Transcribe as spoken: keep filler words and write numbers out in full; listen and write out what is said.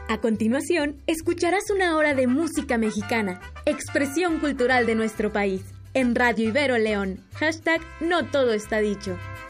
A continuación, escucharás una hora de música mexicana, expresión cultural de nuestro país. En Radio Ibero León, hashtag No Todo Está Dicho.